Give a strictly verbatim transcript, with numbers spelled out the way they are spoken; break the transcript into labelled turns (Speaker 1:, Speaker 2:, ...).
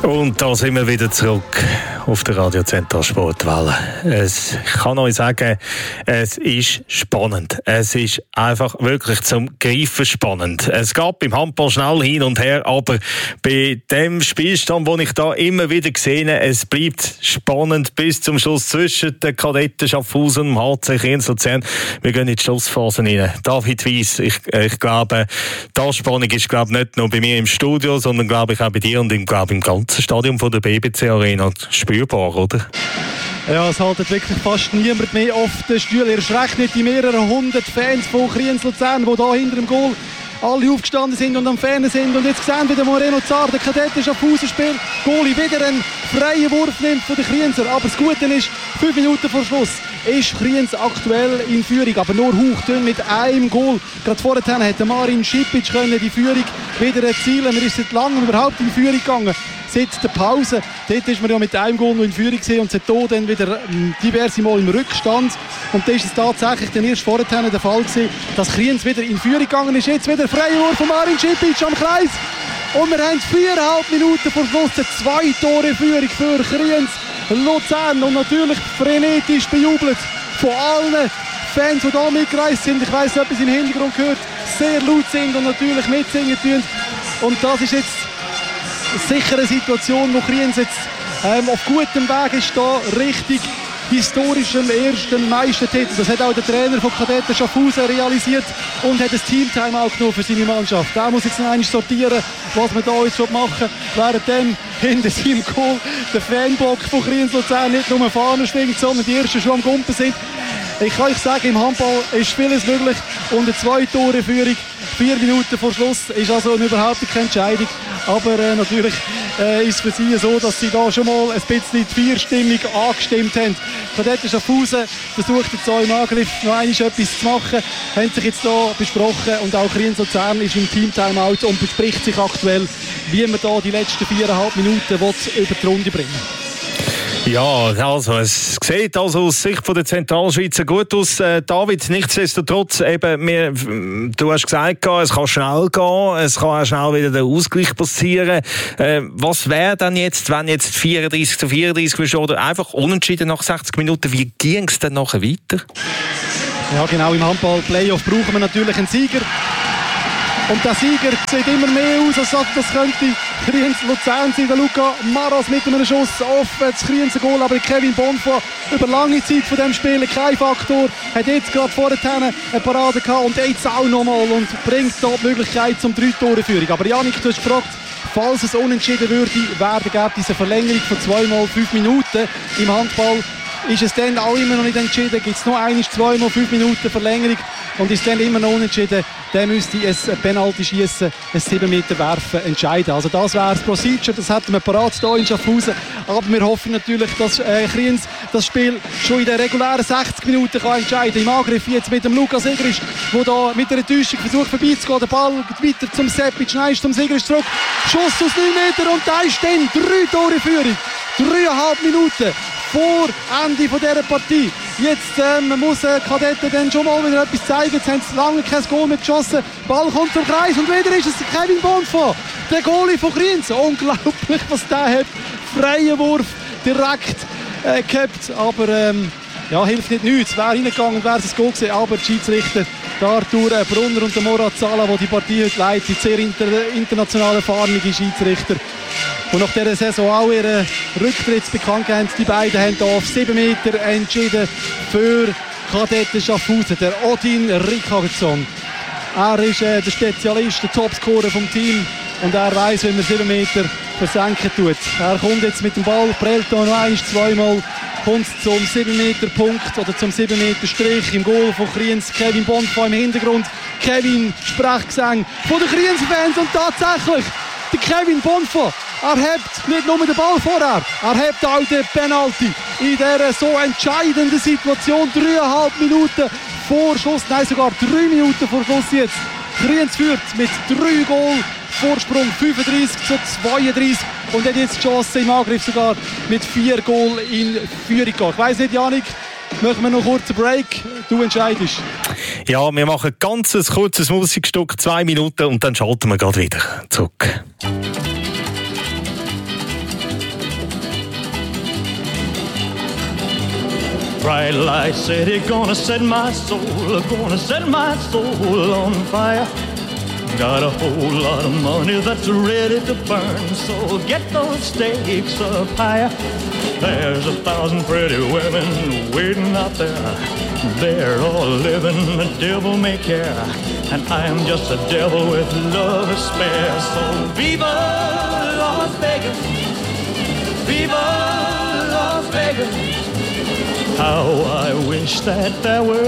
Speaker 1: Und da sind wir wieder zurück auf der Radio Central Sportwelle. Es, ich kann euch sagen, es ist spannend. Es ist einfach wirklich zum Greifen spannend. Es geht beim Handball schnell hin und her, aber bei dem Spielstand, den ich da immer wieder sehe, es bleibt spannend bis zum Schluss zwischen den Kadetten Schaffhausen und dem H C Kriens-Luzern. Wir gehen in die Schlussphase rein. David Weiss, ich, ich glaube, die Spannung ist glaube nicht nur bei mir im Studio, sondern glaube ich auch bei dir und im, glaube, im ganzen Stadion von der B B C Arena spürbar, oder?
Speaker 2: Ja, es haltet wirklich fast niemand mehr auf den Stuhl. Erst recht nicht die mehreren hundert Fans von Kriens-Luzern, die da hinter dem Goal alle aufgestanden sind und am Fernen sind. Und jetzt sehen wir den Moreno Zar, der Kadett ist auf Fußenspiel. Goalie wieder einen freien Wurf nimmt von den Krienser. Aber das Gute ist, fünf Minuten vor Schluss ist Kriens aktuell in Führung, aber nur hauchdünn mit einem Goal. Gerade vorher hätte Marin Šipić können die Führung wieder erzielen. Man ist seit langem überhaupt in Führung gegangen. Seit der Pause, dort ist man ja mit einem Goal noch in Führung gewesen und seitdem dann wieder diverse Mal im Rückstand. Und da ist es tatsächlich dann erst vorher der Fall gewesen, dass Kriens wieder in Führung gegangen ist. Jetzt wieder freier Wurf von Marin Šipić am Kreis. Und wir haben viereinhalb Minuten vor Schluss eine zwei Tore Führung für Kriens Luzern. Und natürlich frenetisch bejubelt von allen Fans, die hier mitgereist sind. Ich weiss, etwas im Hintergrund gehört, sehr laut sind und natürlich mitsingen tun. Und das ist jetzt sicher eine Situation, wo Kriens jetzt ähm, auf gutem Weg ist, da richtig historischem ersten Meistertitel. Das hat auch der Trainer von Kadetten Schaffhausen realisiert und hat ein Team-Timeout genommen für seine Mannschaft. Der muss jetzt noch einmal sortieren, was wir da jetzt machen wollen. Während hinter seinem Goal der Fanblock von Kriens-Luzern nicht nur Fahnen schwingt, sondern die ersten schon am Gumpen sind. Ich kann euch sagen, im Handball ist vieles möglich und eine Zwei-Tore-Führung, vier Minuten vor Schluss, ist also überhaupt keine Entscheidung. Aber äh, natürlich äh, ist es für sie so, dass sie da schon mal ein bisschen die Vierstimmung angestimmt haben. Kadetten Schaffhausen versucht jetzt auch im Angriff noch einmal etwas zu machen, haben sich jetzt hier besprochen und auch Kriens-Luzern ist im Team-Timeout und bespricht sich aktuell, wie man da die letzten viereinhalb Minuten will, über die Runde bringen.
Speaker 1: Ja, also es sieht also aus Sicht von der Zentralschweizer gut aus. Äh, David, nichtsdestotrotz, eben, wir, du hast gesagt, es kann schnell gehen, es kann auch schnell wieder der Ausgleich passieren. Äh, was wäre dann jetzt, wenn jetzt vierunddreißig zu vierunddreißig ist oder einfach unentschieden nach sechzig Minuten, wie ging es dann nachher weiter?
Speaker 2: Ja genau, im Handball-Playoff brauchen wir natürlich einen Sieger. Und der Sieger sieht immer mehr aus, als das könnte Kriens-Luzern sein. Der Luca Maras mit einem Schuss auf das Krienser Goal, aber Kevin Bonfa über lange Zeit von dem Spiel kein Faktor. Hat jetzt gerade vorher eine Parade gehabt und jetzt auch nochmal und bringt da die Möglichkeit zum drei-Tore-Führung. Aber Janik, du hast gefragt, falls es unentschieden würde, wäre gäbe diese Verlängerung von zweimal fünf Minuten im Handball. Ist es dann auch immer noch nicht entschieden, gibt es noch einmal zweimal fünf Minuten Verlängerung und ist dann immer noch unentschieden, dann müsste es ein Penalty schießen, ein sieben Meter werfen, entscheiden. Also das wäre das Procedure, das hätten wir parat hier in Schaffhausen. Aber wir hoffen natürlich, dass äh, Kriens das Spiel schon in den regulären sechzig Minuten kann entscheiden. Im Angriff jetzt mit dem Lukas Sigrisch, der da mit einer Täuschung versucht vorbeizugehen. Der Ball geht weiter zum Sepic, nein, zum Sigrisch zurück. Schuss aus neun Metern und da ist dann drei Tore Führung. Dreieinhalb Minuten vor Ende von dieser Partie. Jetzt ähm, muss äh, Kadetten dann schon mal wieder etwas zeigen. Jetzt haben sie lange kein Goal mehr geschossen. Ball kommt zum Kreis und wieder ist es Kevin Bonfa, der Goalie von Kriens. Unglaublich, was der hat. Freier Wurf direkt äh, gehabt. Aber ähm, ja, hilft nicht nichts. Wäre reingegangen und wäre es ein Goal gewesen. Aber die Schiedsrichter, der Arthur Brunner und der Morat Zala, die die Partie heute leitet, sehr inter, international erfahrene Schiedsrichter. Und nach dieser Saison auch ihren Rücktritt bekannt haben. Die beiden haben hier auf sieben Meter entschieden für Kadetten Schaffhausen. Der Odin Rickardsson. Er ist äh, der Spezialist, der Topscorer vom Team. Und er weiss, wie man sieben Meter versenken tut. Er kommt jetzt mit dem Ball, prellt hier noch einmal, zweimal. Kommt zum sieben Meter Punkt oder zum sieben Meter Strich im Goal von Kriens. Kevin Bonfa im Hintergrund. Kevin Sprechgesang von den Kriens-Fans. Und tatsächlich, der Kevin Bonfa, er hebt nicht nur den Ball vorher, er hebt auch den Penalty in dieser so entscheidenden Situation. Dreieinhalb Minuten vor Schluss, nein sogar drei Minuten vor Schluss jetzt. Kriens führt mit drei Goal Vorsprung, fünfunddreißig zu zweiunddreißig und hat jetzt die Chance im Angriff sogar mit vier Goal in Führung gehen. Ich weiss nicht, Janik, machen wir noch kurz einen Break? Du entscheidest.
Speaker 1: Ja, wir machen ein ganz kurzes Musikstück, zwei Minuten und dann schalten wir gerade wieder zurück.
Speaker 3: Bright light city, gonna set my soul, gonna set my soul on fire. Got a whole lot of money that's ready to burn, so get those stakes up higher. There's a thousand pretty women waiting out there. They're all living a devil may care, and I am just a devil with love to spare. So viva Las Vegas, viva Las Vegas. How I wish that there were